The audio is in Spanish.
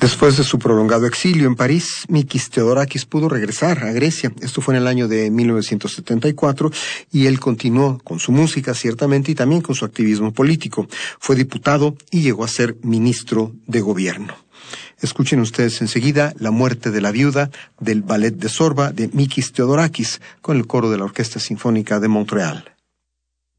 Después de su prolongado exilio en París, Mikis Theodorakis pudo regresar a Grecia. Esto fue en el año de 1974 y él continuó con su música, ciertamente, y también con su activismo político. Fue diputado y llegó a ser ministro de gobierno. Escuchen ustedes enseguida La muerte de la viuda del Ballet de Sorba de Mikis Theodorakis con el coro de la Orquesta Sinfónica de Montreal.